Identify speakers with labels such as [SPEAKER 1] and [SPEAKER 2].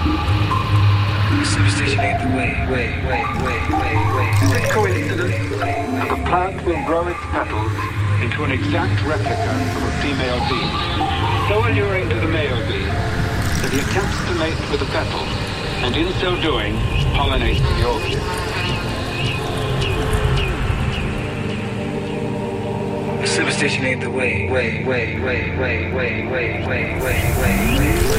[SPEAKER 1] Superstition ain't the way.
[SPEAKER 2] Is it coincidence that the plant will grow its petals into an exact replica of a female bee, so alluring to the male bee that he attempts to mate with the petal, and in so doing, pollinates the orchid?
[SPEAKER 1] Superstition ain't the way.